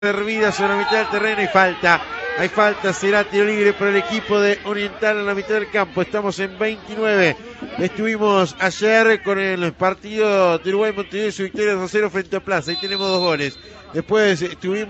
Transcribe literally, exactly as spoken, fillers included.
servida sobre la mitad del terreno y falta. Hay falta, será tiro libre para el equipo de Oriental en la mitad del campo. Estamos en veintinueve. Estuvimos ayer con el partido de Uruguay Montevideo, su victoria dos a cero frente a Plaza. Ahí tenemos dos goles. Después estuvimos